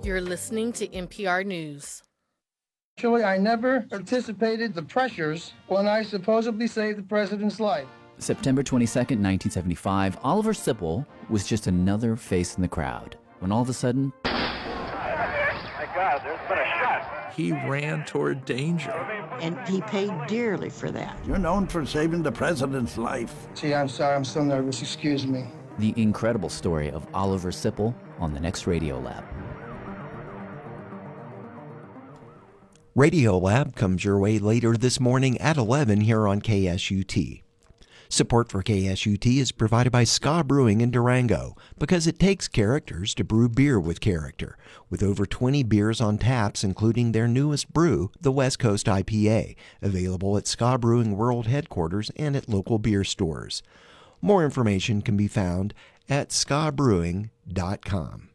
You're listening to NPR News. Actually, I never anticipated the pressures when I supposedly saved the president's life. September 22nd, 1975, Oliver Sipple was just another face in the crowd when all of a sudden... My God, there's been a shot. He ran toward danger. And he paid dearly for that. You're known for saving the president's life. Gee, I'm sorry, I'm so nervous. Excuse me. The incredible story of Oliver Sipple on the next Radio Lab. Radio Lab comes your way later this morning at 11 here on KSUT. Support for KSUT is provided by Ska Brewing in Durango because it takes characters to brew beer with character. With over 20 beers on taps, including their newest brew, the West Coast IPA, available at Ska Brewing World Headquarters and at local beer stores. More information can be found at skabrewing.com.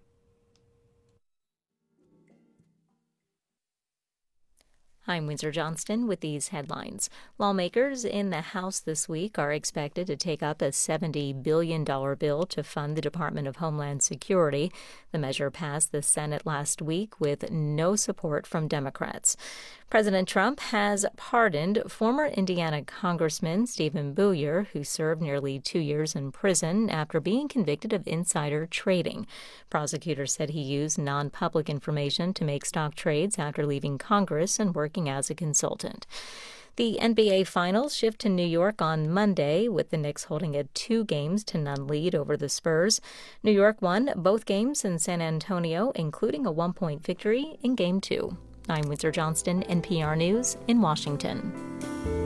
I'm Windsor Johnston with these headlines. Lawmakers in the House this week are expected to take up a $70 billion bill to fund the Department of Homeland Security. The measure passed the Senate last week with no support from Democrats. President Trump has pardoned former Indiana Congressman Stephen Booyer, who served nearly 2 years in prison after being convicted of insider trading. Prosecutors said he used non-public information to make stock trades after leaving Congress and working as a consultant. The NBA Finals shift to New York on Monday, with the Knicks holding a 2-0 lead over the Spurs. New York won both games in San Antonio, including a 1-point victory in Game 2. I'm Windsor Johnston, NPR News in Washington.